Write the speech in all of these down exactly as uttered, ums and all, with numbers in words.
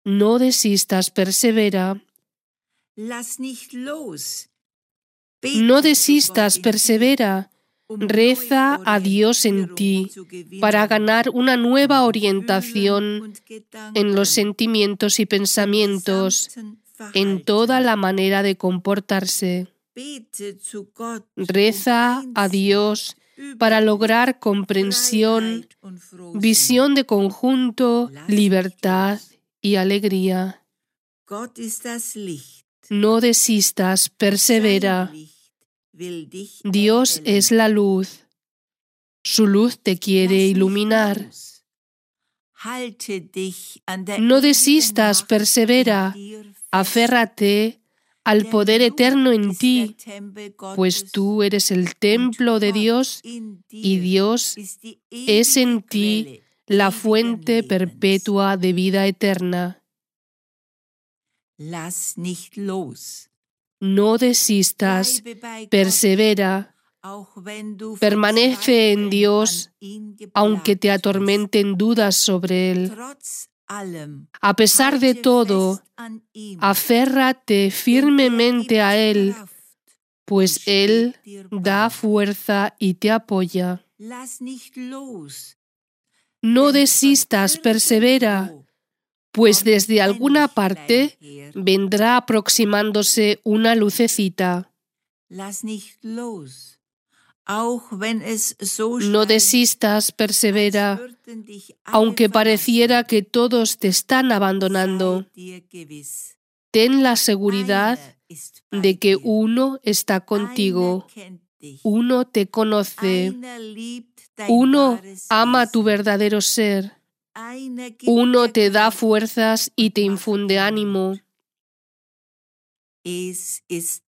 No desistas, persevera. Lass nicht los. No desistas, persevera. Reza a Dios en ti para ganar una nueva orientación en los sentimientos y pensamientos, en toda la manera de comportarse. Reza a Dios para lograr comprensión, visión de conjunto, libertad y alegría. No desistas, persevera. Dios es la luz. Su luz te quiere iluminar. No desistas, persevera. Aférrate al poder eterno en ti, pues tú eres el templo de Dios y Dios es en ti la fuente perpetua de vida eterna. No desistas, persevera, permanece en Dios, aunque te atormenten dudas sobre Él. A pesar de todo, aférrate firmemente a Él, pues Él da fuerza y te apoya. No desistas, persevera, pues desde alguna parte vendrá aproximándose una lucecita. No desistas, persevera, aunque pareciera que todos te están abandonando. Ten la seguridad de que uno está contigo, uno te conoce, uno ama tu verdadero ser. Uno te da fuerzas y te infunde ánimo. Es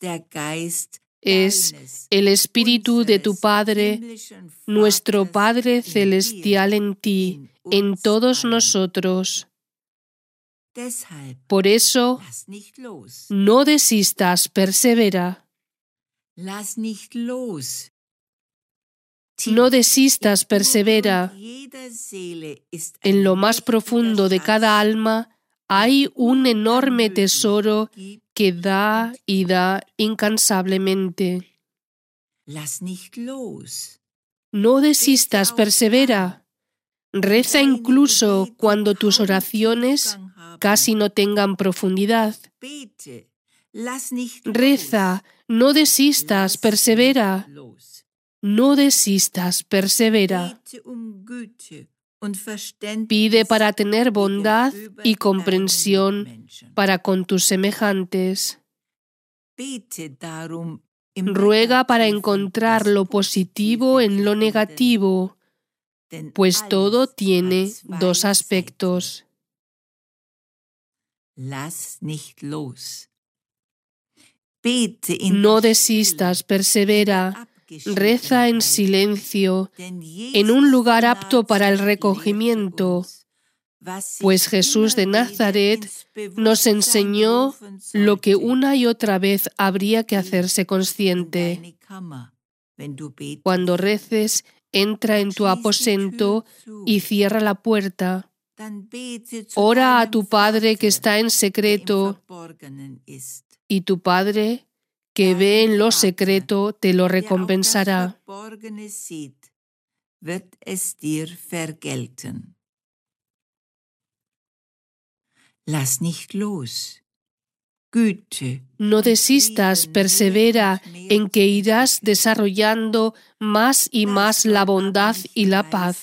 el Espíritu de tu Padre, nuestro Padre Celestial en ti, en todos nosotros. Por eso, no desistas, persevera. No desistas, persevera. En lo más profundo de cada alma hay un enorme tesoro que da y da incansablemente. No desistas, persevera. Reza incluso cuando tus oraciones casi no tengan profundidad. Reza, no desistas, persevera. No desistas, persevera. Pide para tener bondad y comprensión para con tus semejantes. Ruega para encontrar lo positivo en lo negativo, pues todo tiene dos aspectos. No desistas, persevera. Reza en silencio, en un lugar apto para el recogimiento, pues Jesús de Nazaret nos enseñó lo que una y otra vez habría que hacerse consciente. Cuando reces, entra en tu aposento y cierra la puerta. Ora a tu Padre que está en secreto, y tu Padre que ve en lo secreto te lo recompensará. No desistas, persevera en que irás desarrollando más y más la bondad y la paz.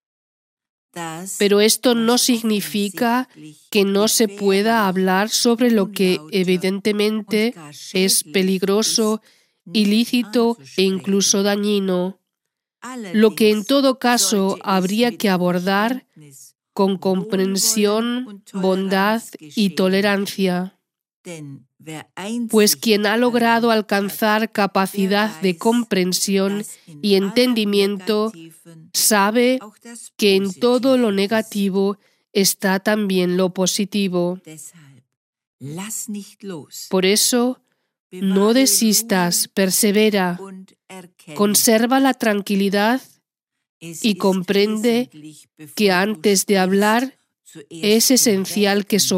Pero esto no significa que no se pueda hablar sobre lo que evidentemente es peligroso, ilícito e incluso dañino, lo que en todo caso habría que abordar con comprensión, bondad y tolerancia. Pues quien ha logrado alcanzar capacidad de comprensión y entendimiento sabe que en todo lo negativo está también lo positivo. Por eso, no desistas, persevera, conserva la tranquilidad y comprende que antes de hablar es esencial que